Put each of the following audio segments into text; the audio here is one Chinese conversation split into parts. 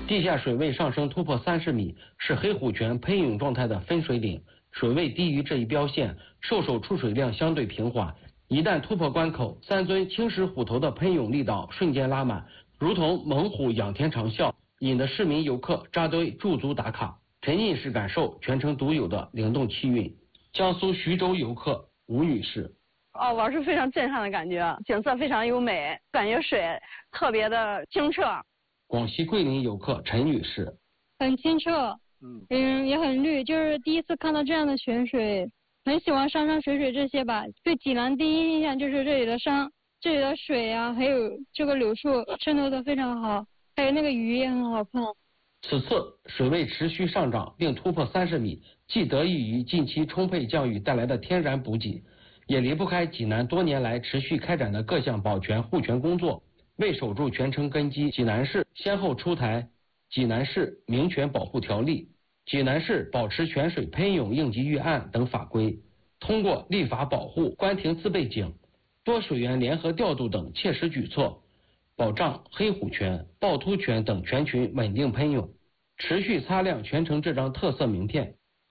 地下水位上升突破30米，是黑虎泉喷涌状态的分水岭。水位低于这一标线，兽首出水量相对平缓。一旦突破关口，三尊青石虎头的喷涌力道瞬间拉满，如同猛虎仰天长啸，引得市民游客扎堆驻足打卡，沉浸式感受全程独有的灵动气韵。江苏徐州游客吴女士。 玩是非常震撼的感觉，景色非常优美，感觉水特别的清澈。 广西桂林游客陈女士。 很清澈，也很绿，就是第一次看到这样的泉水，很喜欢山山水水这些吧。对济南第一印象就是这里的山，这里的水啊，还有这个柳树渗透的非常好，还有那个鱼也很好看。 此次水位持续上涨并突破30米，既得益于近期充沛降雨带来的天然补给，也离不开济南多年来持续开展的各项保全护泉工作。为守住泉城根基，济南市先后出台《济南市明泉保护条例》、《济南市保持泉水喷涌应急预案》等法规，通过立法保护、关停自备井、多水源联合调度等切实举措，保障黑虎泉、趵突泉等泉群稳定喷涌，持续擦亮泉城这张特色名片。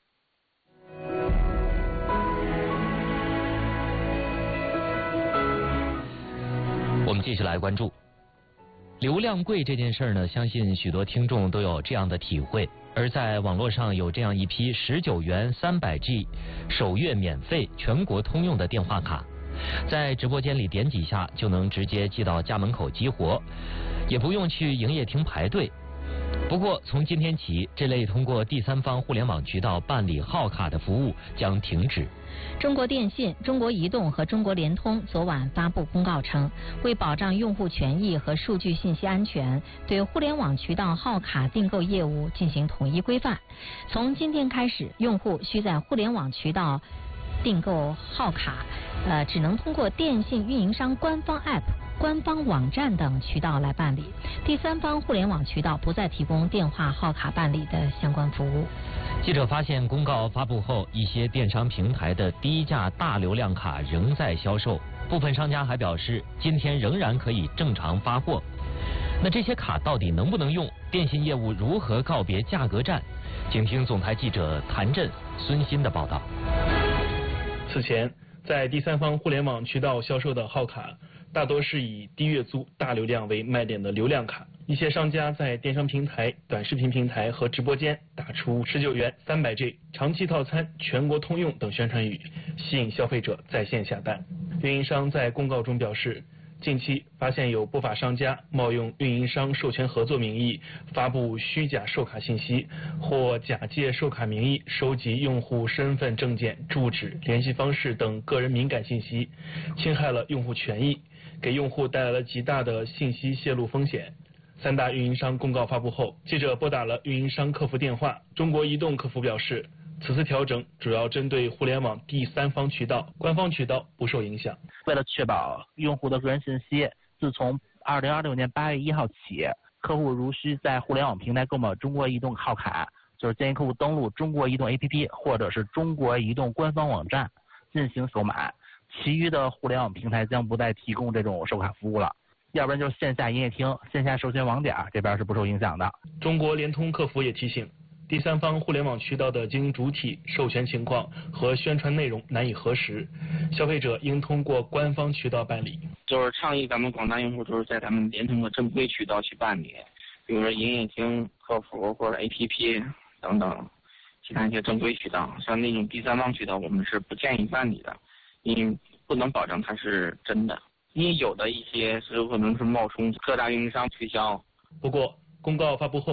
我们继续来关注流量贵这件事儿呢，相信许多听众都有这样的体会。而在网络上有这样一批19元300G 首月免费全国通用的电话卡，在直播间里点几下就能直接寄到家门口激活，也不用去营业厅排队。不过从今天起，这类通过第三方互联网渠道办理号卡的服务将停止。 中国电信、中国移动和中国联通昨晚发布公告称，为保障用户权益和数据信息安全，对互联网渠道号卡订购业务进行统一规范。从今天开始，用户需在互联网渠道订购号卡，只能通过电信运营商官方 App、官方网站等渠道来办理，第三方互联网渠道不再提供电话号卡办理的相关服务。 记者发现，公告发布后，一些电商平台的低价大流量卡仍在销售，部分商家还表示，今天仍然可以正常发货。那这些卡到底能不能用？电信业务如何告别价格战？请听总台记者谭震、孙鑫的报道。 此前，在第三方互联网渠道销售的号卡，大多是以低月租、大流量为卖点的流量卡。一些商家在电商平台、短视频平台和直播间打出19元300G 长期套餐全国通用等宣传语，吸引消费者在线下单。运营商在公告中表示，近期发现有不法商家冒用运营商授权合作名义发布虚假售卡信息，或假借售卡名义收集用户身份证件、住址、联系方式等个人敏感信息，侵害了用户权益，给用户带来了极大的信息泄露风险。三大运营商公告发布后，记者拨打了运营商客服电话，中国移动客服表示，此次调整主要针对互联网第三方渠道，官方渠道不受影响。 为了确保用户的个人信息，自从2026年8月1号起，客户如需在互联网平台购买中国移动号卡，就是建议客户登录中国移动 APP 或者是中国移动官方网站进行购买，其余的互联网平台将不再提供这种售卡服务了。要不然就是线下营业厅、线下授权网点这边是不受影响的。 中国联通客服也提醒，第三方互联网渠道的经营主体、授权情况和宣传内容难以核实，消费者应通过官方渠道办理。 就是倡议咱们广大用户就是在咱们联通的正规渠道去办理，比如说营业厅、客服或者 APP 等等其他一些正规渠道。像那种第三方渠道我们是不建议办理的，因为不能保证它是真的，因为有的一些是有可能是冒充各大运营商推销。 不过公告发布后，